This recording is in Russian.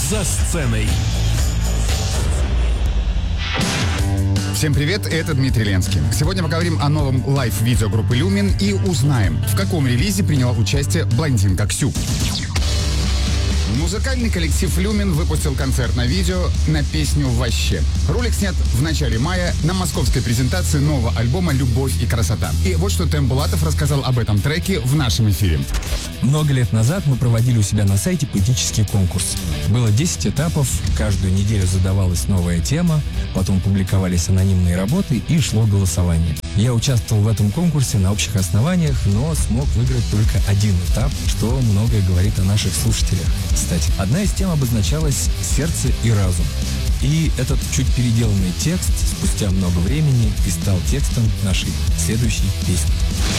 За сценой. Всем привет, это Дмитрий Ленский. Сегодня поговорим о новом лайв-видео группы Lumen и узнаем, в каком релизе приняла участие блондинка Ксю. Музыкальный коллектив Lumen выпустил концертное видео на песню «Ваще». Ролик снят в начале мая на московской презентации нового альбома «Любовь и красота». И вот что Тем Булатов рассказал об этом треке в нашем эфире. Много лет назад мы проводили у себя на сайте поэтический конкурс. Было 10 этапов, каждую неделю задавалась новая тема, потом публиковались анонимные работы и шло голосование. Я участвовал в этом конкурсе на общих основаниях, но смог выиграть только один этап, что многое говорит о наших слушателях. Кстати, одна из тем обозначалась «Сердце и разум». И этот чуть переделанный текст спустя много времени и стал текстом нашей следующей песни.